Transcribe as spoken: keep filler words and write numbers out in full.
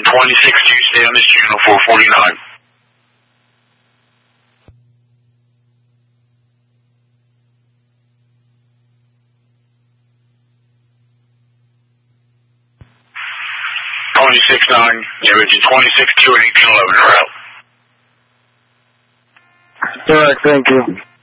twenty-six two, stay on this channel, four forty-nine. twenty-six nine, yeah, engine twenty-six two and eighteen eleven are out. All right, thank you.